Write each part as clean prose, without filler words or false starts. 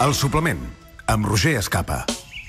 El suplement, amb Roger Escapa.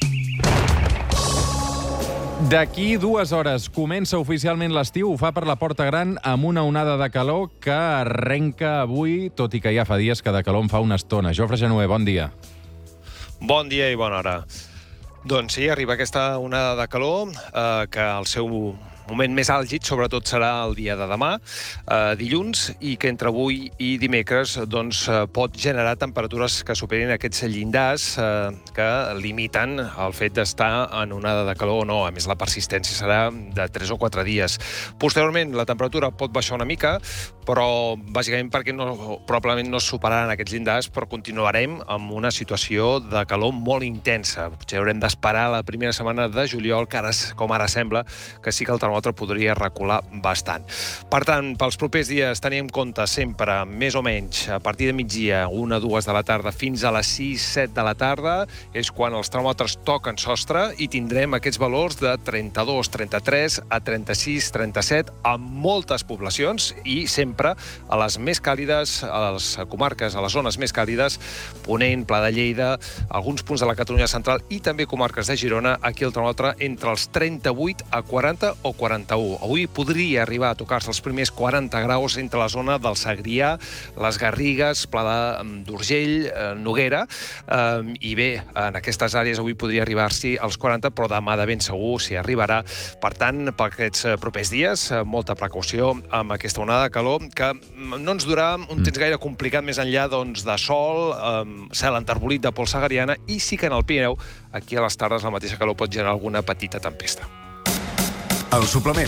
D'aquí 2 hores comença oficialment l'estiu. Ho fa per la Porta Gran amb una onada de calor que arrenca avui, tot i que ja fa dies que de calor en fa una estona. Jofre Genuer, bon dia. Bon dia i bona hora. Doncs sí, arriba aquesta onada de calor que al seu moment més àlgid, sobretot, serà el dia de demà, dilluns, i que entre avui i dimecres pot generar temperatures que superin aquests llindars que limiten el fet d'estar en onada de calor o no. A més, la persistència serà de 3 o 4 dies. Posteriorment, la temperatura pot baixar una mica, però bàsicament perquè probablement no es superaran aquests llindars, però continuarem amb una situació de calor molt intensa. Potser haurem d'esperar la primera setmana de juliol, que ara, com ara sembla, que sí que el termòmetre podria recular bastant. Per tant, pels propers dies tenim en compte sempre, més o menys, a partir de migdia, 1 o 2 de la tarda, fins a les 6-7 de la tarda, és quan els termòmetres toquen sostre i tindrem aquests valors de 32, 33 a 36, 37 a moltes poblacions i sempre a les més càlides, a les comarques, a les zones més càlides, Ponent, Pla de Lleida, alguns punts de la Catalunya central i també comarques de Girona, aquí el termòmetre entre els 38 a 40 o 41. Avui podria arribar a tocar-se els primers 40 graus entre la zona del Segrià, les Garrigues, Pla d'Urgell, Noguera, i bé, en aquestes àrees avui podria arribar-s'hi als 40, però demà de ben segur s'hi arribarà. Per tant, per aquests propers dies, molta precaució amb aquesta onada de calor, que no ens durarà un temps gaire complicat més enllà de sol, cel enterbolit de pols sahariana, i sí que en el Pirineu, aquí a les tardes, la mateixa calor pot generar alguna petita tempesta. El suplement.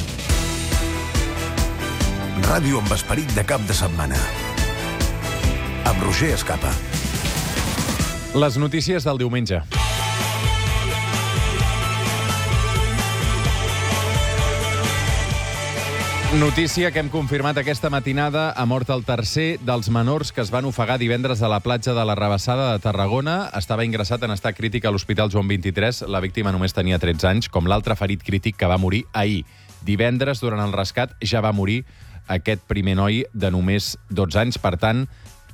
Ràdio amb esperit de cap de setmana. Amb Roger Escapa. Les notícies del diumenge. Notícia que hem confirmat aquesta matinada: ha mort el tercer dels menors que es van ofegar divendres a la platja de la Rabassada de Tarragona. Estava ingressat en estat crític a l'Hospital Joan XXIII. La víctima només tenia 13 anys, com l'altre ferit crític que va morir ahir. Divendres, durant el rescat, ja va morir aquest primer noi de només 12 anys. Per tant,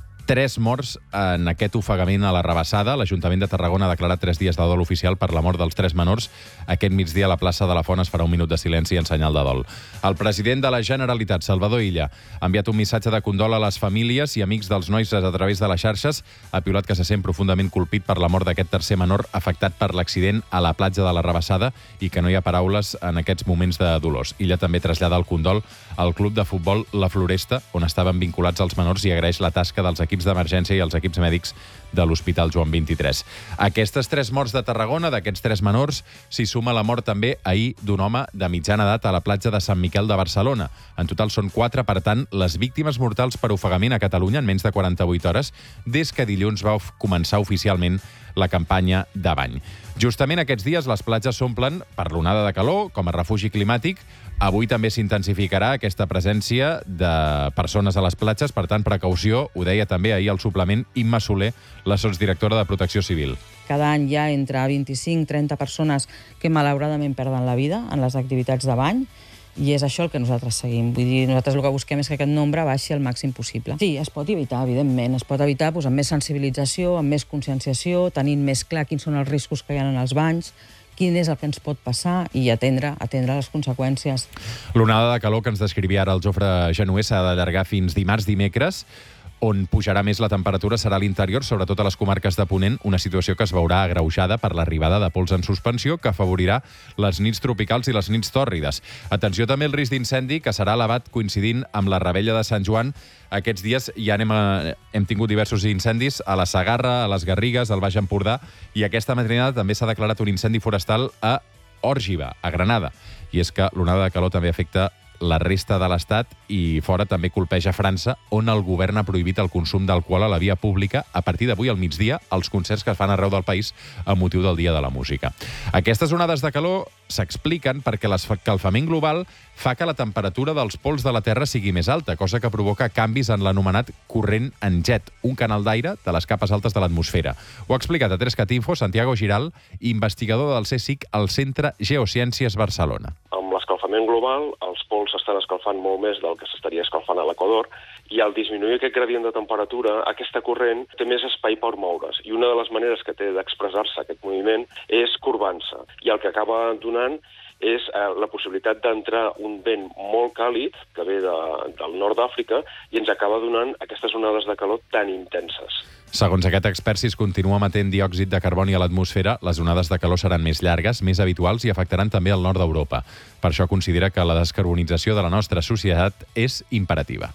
3 morts en aquest ofegament a la Rabassada. L'Ajuntament de Tarragona ha declarat 3 dies de dol oficial per la mort dels 3 menors. Aquest migdia a la plaça de la Font es farà un minut de silenci en senyal de dol. El president de la Generalitat, Salvador Illa, ha enviat un missatge de condol a les famílies i amics dels nois a través de les xarxes. Ha piulat que se sent profundament colpit per la mort d'aquest tercer menor afectat per l'accident a la platja de la Rabassada i que no hi ha paraules en aquests moments de dolors. Illa també trasllada el condol al club de futbol La Floresta, on estaven vinculats els menors, i agraeix la tasca dels equips d'emergència i els equips mèdics de l'Hospital Joan XXIII. Aquestes 3 morts de Tarragona, d'aquests 3 menors, s'hi suma la mort també ahir d'un home de mitjana edat a la platja de Sant Miquel de Barcelona. En total són 4, per tant, les víctimes mortals per ofegament a Catalunya en menys de 48 hores, des que dilluns va començar oficialment la campanya de bany. Justament aquests dies les platges s'omplen per l'onada de calor com a refugi climàtic. Avui també s'intensificarà aquesta presència de persones a les platges, per tant, precaució, ho deia també ahir al suplement Imma Soler, la sotsdirectora de Protecció Civil. Cada any hi ha entre 25 i 30 persones que malauradament perden la vida en les activitats de bany, i és això el que nosaltres seguim. Vull dir, nosaltres el que busquem és que aquest nombre baixi el màxim possible. Sí, es pot evitar, evidentment. Es pot evitar amb més sensibilització, amb més conscienciació, tenint més clar quins són els riscos que hi ha en els banys, quin és el que ens pot passar i atendre les conseqüències. L'onada de calor que ens descrivia ara el Jofre Genuer s'ha d'allargar fins dimarts, dimecres. On pujarà més la temperatura serà a l'interior, sobretot a les comarques de Ponent, una situació que es veurà agreujada per l'arribada de pols en suspensió que afavorirà les nits tropicals i les nits tòrrides. Atenció també al risc d'incendi, que serà elevat coincidint amb la Revetlla de Sant Joan. Aquests dies ja hem tingut diversos incendis a la Segarra, a les Garrigues, al Baix Empordà, i aquesta matinada també s'ha declarat un incendi forestal a Òrgiva, a Granada. I és que l'onada de calor també afecta la resta de l'Estat i fora també colpeja França, on el govern ha prohibit el consum d'alcohol a la via pública a partir d'avui al migdia als concerts que es fan arreu del país a motiu del Dia de la Música. Aquestes onades de calor s'expliquen perquè l'escalfament global fa que la temperatura dels pols de la Terra sigui més alta, cosa que provoca canvis en l'anomenat corrent en jet, un canal d'aire de les capes altes de l'atmosfera. Ho ha explicat a 3cat Info Santiago Giral, investigador del CSIC al Centre Geociències Barcelona. Amb l'escalfament global, els pols molts s'estan escalfant molt més del que s'estaria escalfant a l'Equador, i al disminuir aquest gradient de temperatura, aquesta corrent té més espai per moure's. I una de les maneres que té d'expressar-se aquest moviment és corbant-se. I el que acaba donant és la possibilitat d'entrar un vent molt càlid, que ve del nord d'Àfrica, i ens acaba donant aquestes onades de calor tan intenses. Segons aquest expert, si es continua emetent diòxid de carboni a l'atmosfera, les onades de calor seran més llargues, més habituals i afectaran també el nord d'Europa. Per això considera que la descarbonització de la nostra societat és imperativa.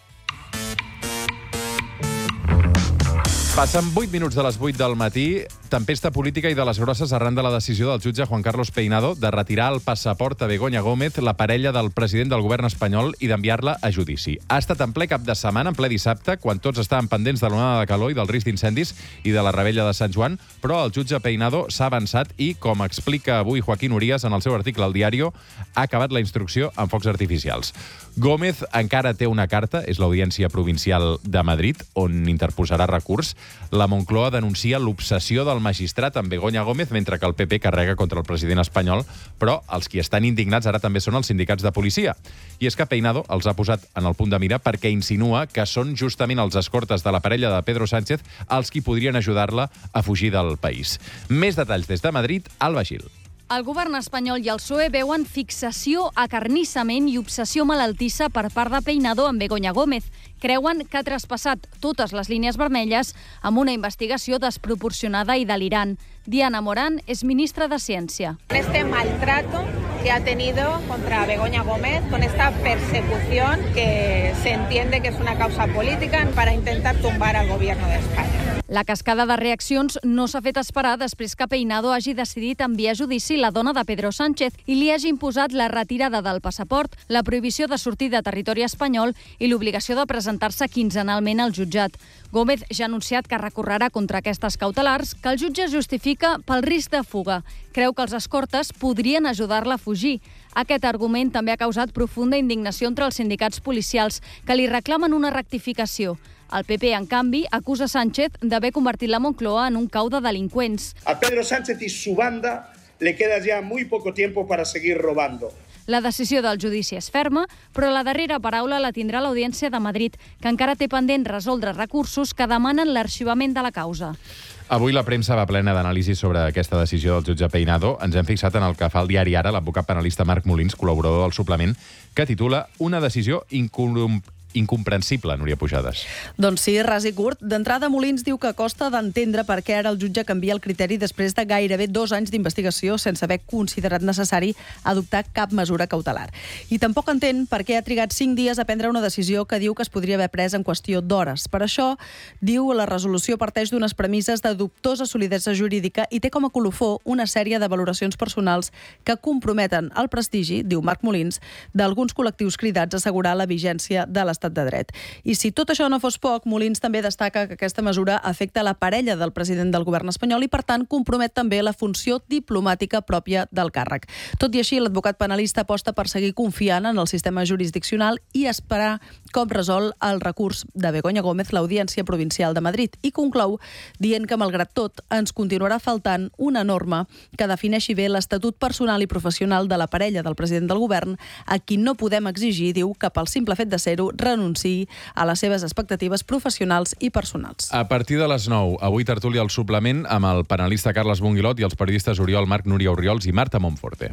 Passen 8 minuts de les 8 del matí. Tempesta política i de les grosses arran de la decisió del jutge Juan Carlos Peinado de retirar el passaport a Begoña Gómez, la parella del president del govern espanyol, i d'enviar-la a judici. Ha estat en ple cap de setmana, en ple dissabte, quan tots estaven pendents de l'onada de calor i del risc d'incendis i de la rebella de Sant Joan, però el jutge Peinado s'ha avançat i, com explica avui Joaquín Urías en el seu article al Diario, ha acabat la instrucció amb focs artificials. Gómez encara té una carta, és l'Audiència Provincial de Madrid, on interposarà recurs. La Moncloa denuncia l'obsessió del magistrat amb Begoña Gómez, mentre que el PP carrega contra el president espanyol, però els qui estan indignats ara també són els sindicats de policia. I és que Peinado els ha posat en el punt de mira perquè insinua que són justament els escortes de la parella de Pedro Sánchez els qui podrien ajudar-la a fugir del país. Més detalls des de Madrid, Alba Gil. El govern espanyol i el PSOE veuen fixació, acarnissament i obsessió malaltissa per part de Peinado amb Begoña Gómez. Creuen que ha traspassat totes les línies vermelles amb una investigació desproporcionada i delirant. Diana Morán és ministra de Ciència. Este maltrato que ha tenido contra Begoña Gómez, con esta persecución que se entiende que es una causa política para intentar tumbar al gobierno de España. La cascada de reaccions no s'ha fet esperar després que Peinado hagi decidit enviar a judici la dona de Pedro Sánchez i li hagi imposat la retirada del passaport, la prohibició de sortir de territori espanyol i l'obligació de presentar-se quinzenalment al jutjat. Gómez ja ha anunciat que recorrerà contra aquestes cautelars, que el jutge justifica pel risc de fuga. Creu que els escortes podrien ajudar-la a fugir. Aquest argument també ha causat profunda indignació entre els sindicats policials, que li reclamen una rectificació. El PP, en canvi, acusa Sánchez d'haver convertit la Moncloa en un cau de delinqüents. A Pedro Sánchez y su banda le queda ya muy poco tiempo para seguir robando. La decisió del judici és ferma, però la darrera paraula la tindrà l'Audiència de Madrid, que encara té pendent resoldre recursos que demanen l'arxivament de la causa. Avui la premsa va plena d'anàlisi sobre aquesta decisió del jutge Peinado. Ens hem fixat en el que fa el diari Ara l'advocat penalista Marc Molins, col·laborador del suplement, que titula Una decisió incomprensible, Núria Pujades. Doncs sí, ras i curt. D'entrada, Molins diu que costa d'entendre per què ara el jutge canvia el criteri després de gairebé 2 anys d'investigació sense haver considerat necessari adoptar cap mesura cautelar. I tampoc entén per què ha trigat 5 dies a prendre una decisió que diu que es podria haver pres en qüestió d'hores. Per això, diu, la resolució parteix d'unes premisses de dubtosa solidesa jurídica i té com a colofó una sèrie de valoracions personals que comprometen el prestigi, diu Marc Molins, d'alguns col·lectius cridats a assegurar la vigència de l'estat de dret. I si tot això no fos poc, Molins també destaca que aquesta mesura afecta la parella del president del govern espanyol i, per tant, compromet també la funció diplomàtica pròpia del càrrec. Tot i així, l'advocat penalista aposta per seguir confiant en el sistema jurisdiccional i esperar com resol el recurs de Begoña Gómez l'Audiència Provincial de Madrid i conclou dient que, malgrat tot, ens continuarà faltant una norma que defineixi bé l'estatut personal i professional de la parella del president del govern, a qui no podem exigir, diu, que pel simple fet de ser-ho renunciï a les seves expectatives professionals i personals. A partir de les 9, avui tertúlia al suplement amb el penalista Carles Bunguilot i els periodistes Oriol Marc, Núria Orriols i Marta Monforte.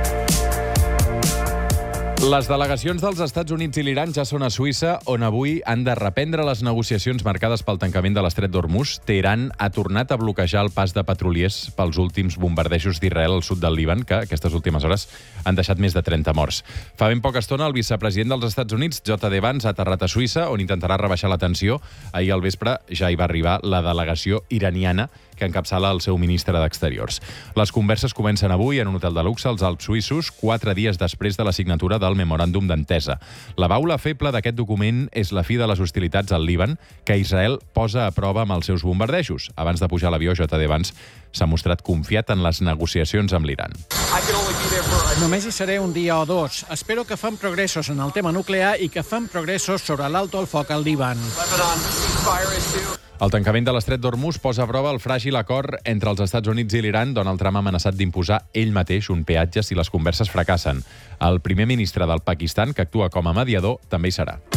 Les delegacions dels Estats Units i l'Iran ja són a Suïssa, on avui han de reprendre les negociacions marcades pel tancament de l'estret d'Hormuz. Teheran ha tornat a bloquejar el pas de petroliers pels últims bombardejos d'Israel al sud del Líban, que aquestes últimes hores han deixat més de 30 morts. Fa ben poca estona, el vicepresident dels Estats Units, J.D. Vance, ha aterrat a Suïssa, on intentarà rebaixar la tensió. Ahir al vespre ja hi va arribar la delegació iraniana que encapçala el seu ministre d'Exteriors. Les converses comencen avui en un hotel de luxe als Alps suïssos, 4 dies després de la signatura del memoràndum d'entesa. La baula feble d'aquest document és la fi de les hostilitats al Líban, que Israel posa a prova amb els seus bombardejos. Abans de pujar a l'avió, J.D. Vance s'ha mostrat confiat en les negociacions amb l'Iran. Només hi seré un dia o 2. Espero que fem progressos en el tema nuclear i que fem progressos sobre l'alto el foc al Líban. El tancament de l'estret d'Hormuz posa a prova el fràgil acord entre els Estats Units i l'Iran. Donald Trump ha amenaçat d'imposar ell mateix un peatge si les converses fracassen. El primer ministre del Pakistan, que actua com a mediador, també hi serà.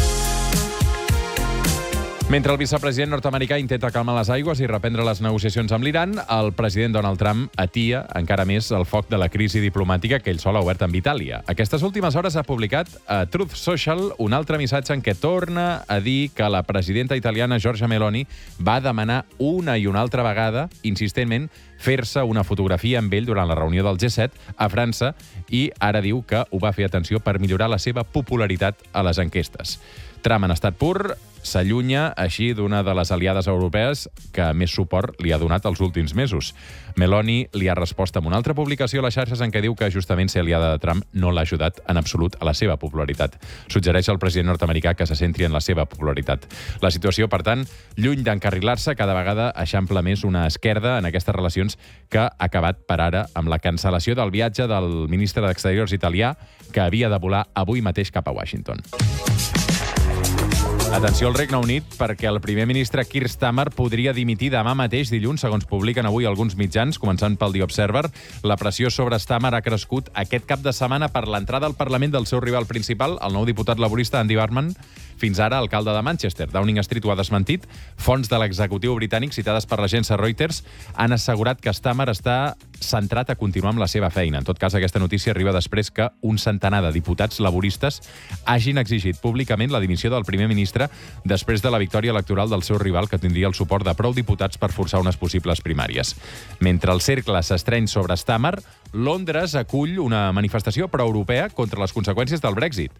Mentre el vicepresident nord-americà intenta calmar les aigües i reprendre les negociacions amb l'Iran, el president Donald Trump atia encara més el foc de la crisi diplomàtica que ell sol ha obert amb Itàlia. Aquestes últimes hores ha publicat a Truth Social un altre missatge en què torna a dir que la presidenta italiana Giorgia Meloni va demanar una i una altra vegada, insistentment, fer-se una fotografia amb ell durant la reunió del G7 a França i ara diu que ho va fer, atenció, per millorar la seva popularitat a les enquestes. Trump en estat pur s'allunya així d'una de les aliades europees que més suport li ha donat els últims mesos. Meloni li ha respost amb una altra publicació a les xarxes en què diu que justament ser aliada de Trump no l'ha ajudat en absolut a la seva popularitat. Suggereix al president nord-americà que se centri en la seva popularitat. La situació, per tant, lluny d'encarrilar-se, cada vegada eixampla més una esquerda en aquestes relacions que ha acabat per ara amb la cancel·lació del viatge del ministre d'Exteriors italià que havia de volar avui mateix cap a Washington. Atenció al Regne Unit, perquè el primer ministre Keir Starmer podria dimitir demà mateix, dilluns, segons publiquen avui alguns mitjans, començant pel The Observer. La pressió sobre Starmer ha crescut aquest cap de setmana per l'entrada al Parlament del seu rival principal, el nou diputat laborista Andy Barman, fins ara alcalde de Manchester. Downing Street ho ha desmentit. Fonts de l'executiu britànic, citades per l'agència Reuters, han assegurat que Starmer està centrat a continuar amb la seva feina. En tot cas, aquesta notícia arriba després que un centenar de diputats laboristes hagin exigit públicament la dimissió del primer ministre després de la victòria electoral del seu rival, que tindria el suport de prou diputats per forçar unes possibles primàries. Mentre el cercle s'estreny sobre Starmer, Londres acull una manifestació pro-europea contra les conseqüències del Brexit.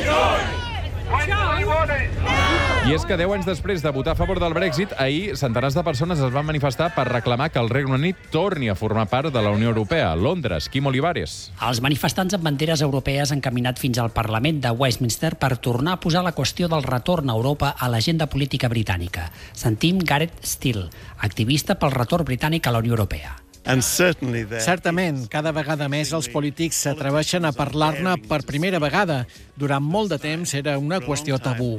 I és que 10 anys després de votar a favor del Brexit, ahir centenars de persones es van manifestar per reclamar que el Regne Unit torni a formar part de la Unió Europea. Londres, Quim Olivares. Els manifestants amb banderes europees han caminat fins al Parlament de Westminster per tornar a posar la qüestió del retorn a Europa a l'agenda política britànica. Sentim Gareth Steele, activista pel retorn britànic a la Unió Europea. Certament, cada vegada més els polítics s'atreveixen a parlar-ne per primera vegada. Durant molt de temps era una qüestió tabú.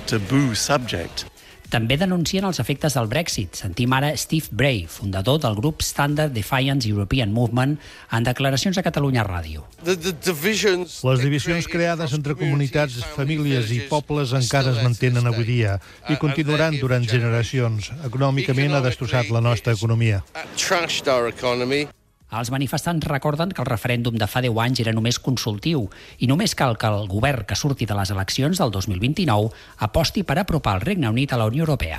També denuncien els efectes del Brexit. Sentim ara Steve Bray, fundador del grup Standard Defiance European Movement, en declaracions a Catalunya Ràdio. Les divisions creades entre comunitats, famílies i pobles encara es mantenen avui dia i continuaran durant generacions. Econòmicament ha destrossat la nostra economia. Els manifestants recorden que el referèndum de fa 10 anys era només consultiu i només cal que el govern que surti de les eleccions del 2029 aposti per apropar el Regne Unit a la Unió Europea.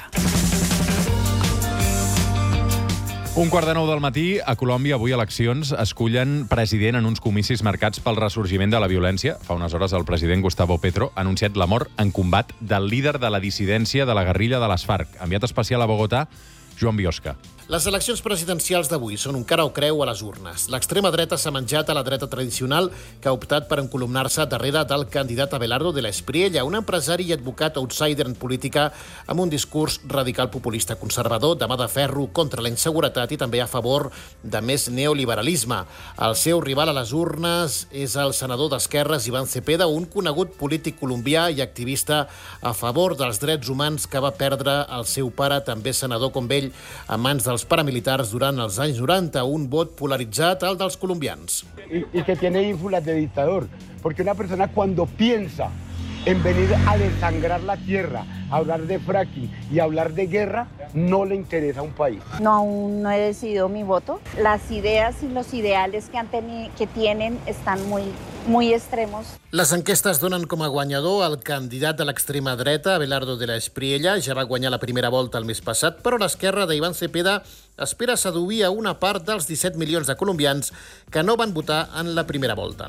1:45 del matí, a Colòmbia, avui eleccions, escullen president en uns comicis marcats pel ressorgiment de la violència. Fa unes hores el president Gustavo Petro ha anunciat la mort en combat del líder de la dissidència de la guerrilla de les FARC. Enviat especial a Bogotà, Joan Biosca. Les eleccions presidencials d'avui són un cara o creu a les urnes. L'extrema dreta s'ha menjat a la dreta tradicional, que ha optat per encolumnar-se darrere del candidat Abelardo de la Espriella, un empresari i advocat outsider en política amb un discurs radical populista conservador, de mà de ferro contra la inseguretat i també a favor de més neoliberalisme. El seu rival a les urnes és el senador d'Esquerres Iván Cepeda, un conegut polític colombià i activista a favor dels drets humans que va perdre el seu pare, també senador com ell, a mans dels paramilitars durant els anys 90, un vot polaritzat al dels colombians. Y que tiene ínfulas de dictador, porque una persona cuando piensa en venir a desangrar la tierra, a hablar de fracking y hablar de guerra, no le interesa a un país. No, aún no he decidido mi voto. Las ideas y los ideales que tienen están muy extremos. Les enquestes donen com a guanyador el candidat de l'extrema dreta, Abelardo de la Espriella. Ja va guanyar la primera volta el mes passat, però l'esquerra d'Iván Cepeda espera seduir a una part dels 17 milions de colombians que no van votar en la primera volta.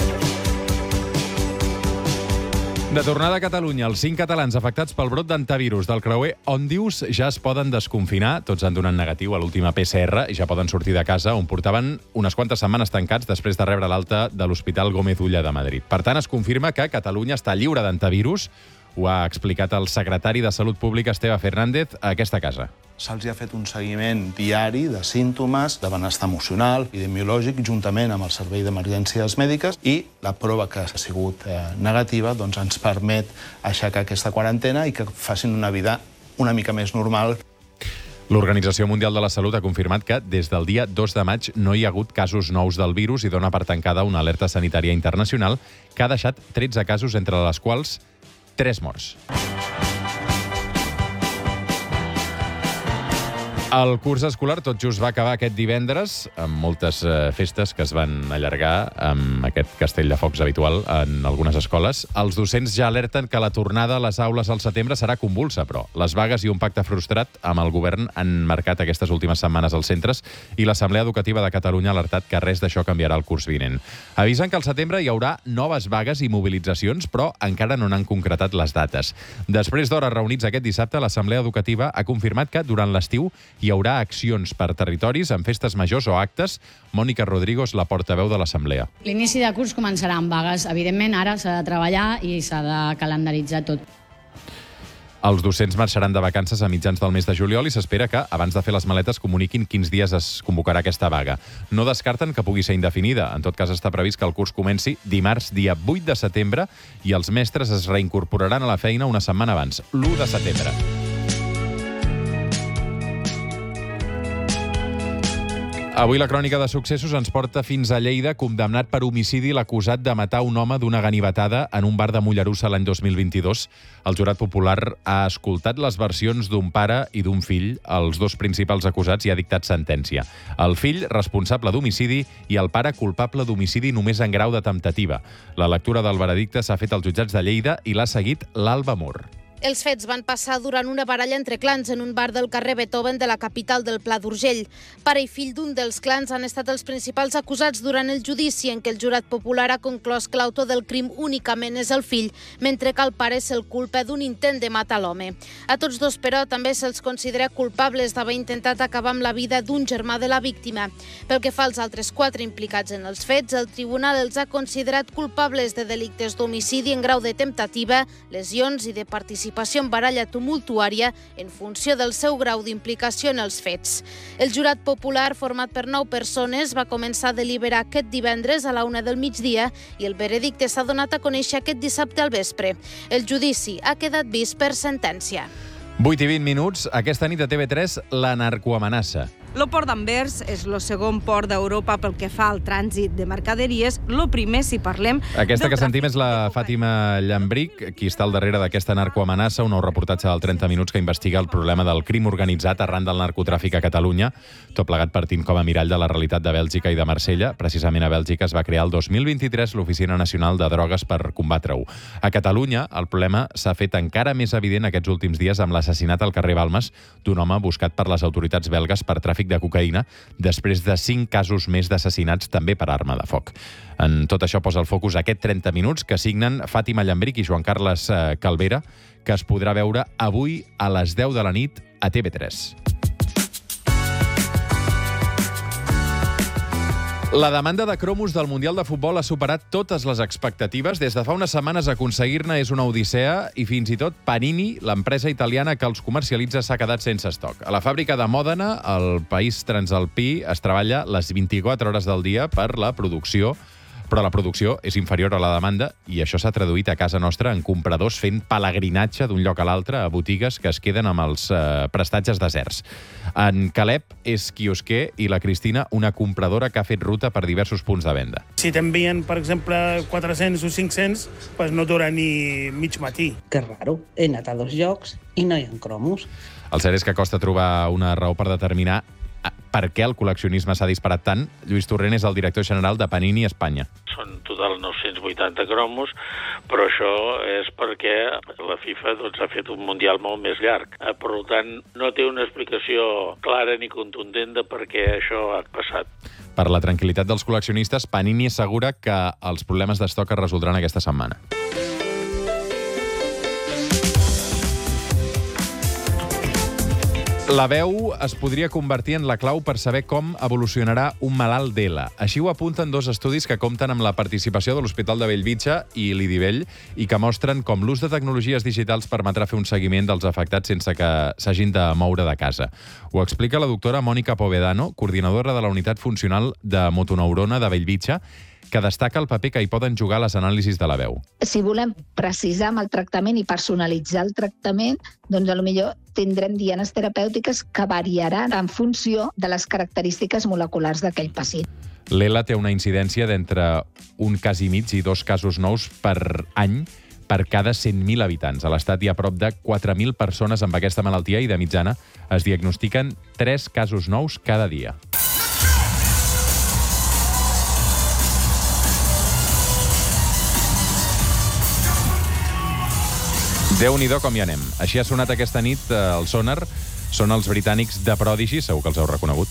De tornada a Catalunya, els 5 catalans afectats pel brot d'antivirus del creuer Òndius ja es poden desconfinar. Tots han donat negatiu a l'última PCR i ja poden sortir de casa, on portaven unes quantes setmanes tancats després de rebre l'alta de l'Hospital Gómez Ulla de Madrid. Per tant, es confirma que Catalunya està lliure d'antivirus. Ho ha explicat el secretari de Salut Pública, Esteve Fernández, a aquesta casa. Se'ls ha fet un seguiment diari de símptomes, de benestar emocional, epidemiològic, juntament amb el Servei d'Emergències Mèdiques, i la prova que ha sigut negativa ens permet aixecar aquesta quarantena i que facin una vida una mica més normal. L'Organització Mundial de la Salut ha confirmat que des del dia 2 de maig no hi ha hagut casos nous del virus i dona per tancada una alerta sanitària internacional que ha deixat 13 casos, entre les quals 3 morts. El curs escolar tot just va acabar aquest divendres, amb moltes festes que es van allargar amb aquest castell de focs habitual en algunes escoles. Els docents ja alerten que la tornada a les aules al setembre serà convulsa, però les vagues i un pacte frustrat amb el govern han marcat aquestes últimes setmanes als centres i l'Assemblea Educativa de Catalunya ha alertat que res d'això canviarà el curs vinent. Avisen que al setembre hi haurà noves vagues i mobilitzacions, però encara no n'han concretat les dates. Després d'hores reunits aquest dissabte, l'Assemblea Educativa ha confirmat que durant l'estiu hi haurà accions per territoris en festes majors o actes. Mònica Rodrigo és la portaveu de l'Assemblea. L'inici de curs començarà amb vagues. Evidentment, ara s'ha de treballar i s'ha de calendaritzar tot. Els docents marxaran de vacances a mitjans del mes de juliol i s'espera que, abans de fer les maletes, comuniquin quins dies es convocarà aquesta vaga. No descarten que pugui ser indefinida. En tot cas, està previst que el curs comenci dimarts, dia 8 de setembre, i els mestres es reincorporaran a la feina una setmana abans, l'1 de setembre. Avui la crònica de successos ens porta fins a Lleida, condemnat per homicidi l'acusat de matar un home d'una ganivetada en un bar de Mollerussa l'any 2022. El jurat popular ha escoltat les versions d'un pare i d'un fill, els dos principals acusats, i ha dictat sentència. El fill, responsable d'homicidi, i el pare, culpable d'homicidi només en grau de temptativa. La lectura del veredicte s'ha fet als jutjats de Lleida i l'ha seguit l'Alba Mor. Els fets van passar durant una baralla entre clans en un bar del carrer Beethoven de la capital del Pla d'Urgell. Pare i fill d'un dels clans han estat els principals acusats durant el judici, en què el jurat popular ha conclòs que l'autor del crim únicament és el fill, mentre que el pare se'l culpa d'un intent de matar l'home. A tots dos, però, també se'ls considera culpables d'haver intentat acabar amb la vida d'un germà de la víctima. Pel que fa als altres 4 implicats en els fets, el tribunal els ha considerat culpables de delictes d'homicidi en grau de temptativa, lesions i de participació en baralla tumultuària en funció del seu grau d'implicació en els fets. El jurat popular, format per 9 persones, va començar a deliberar aquest divendres a la 1 del migdia i el veredicte s'ha donat a conèixer aquest dissabte al vespre. El judici ha quedat vist per sentència. 8 i 20 minuts. Aquesta nit a TV3, la narcoamenaça. El port d'Anvers és el segon port d'Europa pel que fa al trànsit de mercaderies. El primer, si parlem... Aquesta que sentim és la Fàtima Llambric, qui està al darrere d'aquesta narcoamenaça, un nou reportatge del 30 minuts que investiga el problema del crim organitzat arran del narcotràfic a Catalunya, tot plegat partint com a mirall de la realitat de Bèlgica i de Marsella. Precisament a Bèlgica es va crear el 2023 l'Oficina Nacional de Drogues per combatre-ho. A Catalunya, el problema s'ha fet encara més evident aquests últims dies amb l'assassinat al carrer Balmes d'un home buscat per les autoritats belgues per tràfic de cocaïna, després de 5 casos més d'assassinats també per arma de foc. En tot això posa el focus aquest 30 minuts que signen Fàtima Llambric i Joan Carles Calvera, que es podrà veure avui a les 10 de la nit a TV3. La demanda de cromos del Mundial de Futbol ha superat totes les expectatives. Des de fa unes setmanes aconseguir-ne és una odissea i fins i tot Panini, l'empresa italiana que els comercialitza, s'ha quedat sense estoc. A la fàbrica de Mòdena, al país transalpí, es treballa les 24 hores del dia per la producció, però la producció és inferior a la demanda i això s'ha traduït a casa nostra en compradors fent pelegrinatge d'un lloc a l'altre a botigues que es queden amb els prestatges deserts. En Caleb és quiosquer i la Cristina una compradora que ha fet ruta per diversos punts de venda. Si t'envien, per exemple, 400 o 500, pues no dura ni mig matí. Que raro, he anat a 2 llocs i no hi ha cromos. El cert és que costa trobar una raó per determinar per què el col·leccionisme s'ha disparat tant. Lluís Torrent és el director general de Panini Espanya. Són total 980 cromos, però això és perquè la FIFA ha fet un Mundial molt més llarg. Per tant, no té una explicació clara ni contundent de per què això ha passat. Per la tranquil·litat dels col·leccionistes, Panini assegura que els problemes d'estoc es resoldran aquesta setmana. La veu es podria convertir en la clau per saber com evolucionarà un malalt d'ELA. Així ho apunten 2 estudis que compten amb la participació de l'Hospital de Bellvitge i l'Idivell i que mostren com l'ús de tecnologies digitals permetrà fer un seguiment dels afectats sense que s'hagin de moure de casa. Ho explica la doctora Mònica Povedano, coordinadora de la Unitat Funcional de Motoneurona de Bellvitge, que destaca el paper que hi poden jugar les anàlisis de la veu. Si volem precisar amb el tractament i personalitzar el tractament, doncs potser tindrem dianes terapèutiques que variaran en funció de les característiques moleculars d'aquell pacient. L'ELA té una incidència d'entre un cas i mig i 2 casos nous per any per cada 100.000 habitants. A l'Estat hi ha prop de 4.000 persones amb aquesta malaltia i, de mitjana, es diagnostiquen 3 casos nous cada dia. Déu-n'hi-do com hi anem. Així ha sonat aquesta nit el Sonar. Són els britànics de Prodigy, segur que els heu reconegut.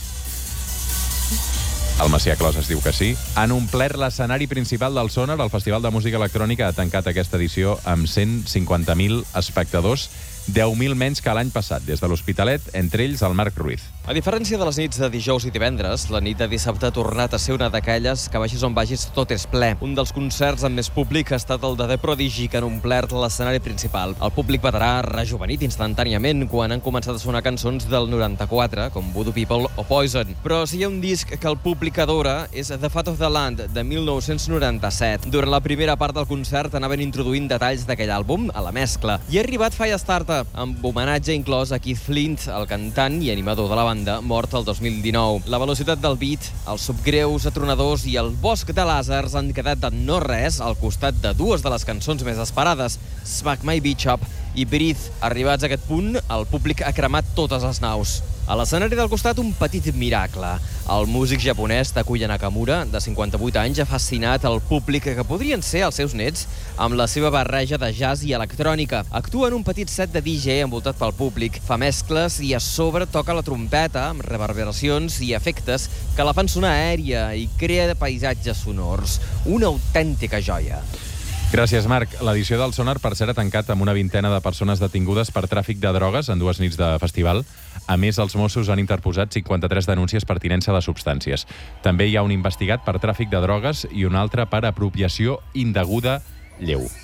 El Macià Clos es diu que sí. Han omplert l'escenari principal del Sonar. El Festival de Música Electrònica ha tancat aquesta edició amb 150.000 espectadors, 10.000 menys que l'any passat, des de l'Hospitalet, entre ells el Marc Ruiz. A diferència de les nits de dijous i divendres, la nit de dissabte ha tornat a ser una d'aquelles que vagis on vagis tot és ple. Un dels concerts amb més públic ha estat el de The Prodigy, que han omplert l'escenari principal. El públic veterà ha rejuvenit instantàniament quan han començat a sonar cançons del 94, com Voodoo People o Poison. Però si hi ha un disc que el públic adora és The Fat of the Land, de 1997. Durant la primera part del concert anaven introduint detalls d'aquell àlbum a la mescla. I ha arribat Firestarter, amb homenatge inclòs a Keith Flint, el cantant i animador de la banda, mort el 2019. La velocitat del beat, els subgreus atronadors i el bosc de làsers han quedat de no res al costat de 2 de les cançons més esperades, Smack My Bitch Up i Breathe. Arribats a aquest punt, el públic ha cremat totes les naus. A l'escenari del costat, un petit miracle. El músic japonès Takuya Nakamura, de 58 anys, ha fascinat el públic que podrien ser els seus nets amb la seva barreja de jazz i electrònica. Actua en un petit set de DJ envoltat pel públic, fa mescles i a sobre toca la trompeta amb reverberacions i efectes que la fan sonar aèria i crea paisatges sonors. Una autèntica joia. Gràcies, Marc. L'edició del Sonar, per cert, ha tancat amb una vintena de persones detingudes per tràfic de drogues en 2 nits de festival. A més, els Mossos han interposat 53 denúncies per tinença de substàncies. També hi ha un investigat per tràfic de drogues i un altre per apropiació indeguda lleu.